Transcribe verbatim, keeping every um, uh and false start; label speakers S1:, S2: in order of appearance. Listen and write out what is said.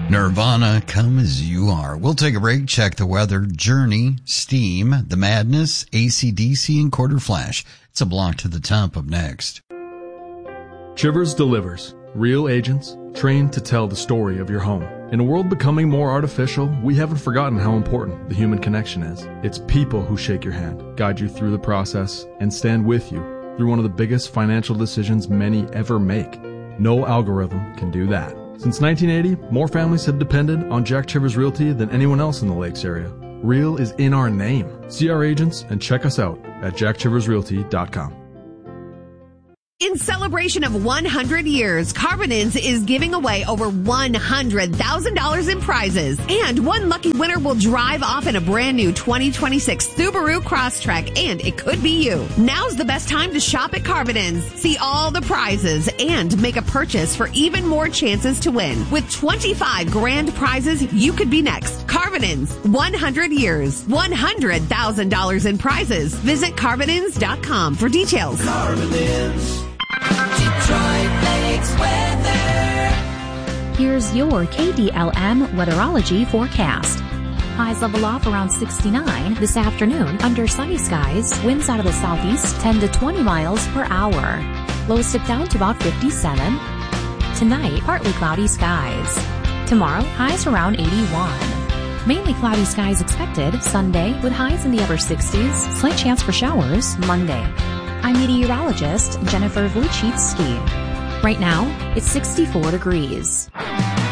S1: Nirvana, Come As You Are. We'll take a break, check the weather, Journey, Steam, The Madness, A C D C, and Quarter Flash. It's a block to the top of next.
S2: Chivers delivers. Real agents trained to tell the story of your home. In a world becoming more artificial, we haven't forgotten how important the human connection is. It's people who shake your hand, guide you through the process, and stand with you through one of the biggest financial decisions many ever make. No algorithm can do that. Since nineteen eighty, more families have depended on Jack Chivers Realty than anyone else in the Lakes area. Real is in our name. See our agents and check us out at jack chivers realty dot com.
S3: In celebration of one hundred years, Carbonins is giving away over one hundred thousand dollars in prizes. And one lucky winner will drive off in a brand new twenty twenty-six Subaru Crosstrek, and it could be you. Now's the best time to shop at Carbonins. See all the prizes and make a purchase for even more chances to win. With twenty-five grand prizes, you could be next. Carbonins, one hundred years, one hundred thousand dollars in prizes. Visit carbonins dot com for details.
S4: Carbonins. Detroit Lakes weather.
S5: Here's your K D L M weatherology forecast. Highs level off around sixty-nine this afternoon under sunny skies. Winds out of the southeast ten to twenty miles per hour. Lows dip down to about fifty-seven. Tonight, partly cloudy skies. Tomorrow, highs around eighty-one. Mainly cloudy skies expected Sunday with highs in the upper sixties. Slight chance for showers Monday. I'm meteorologist Jennifer Vujicki. Right now, it's sixty-four degrees.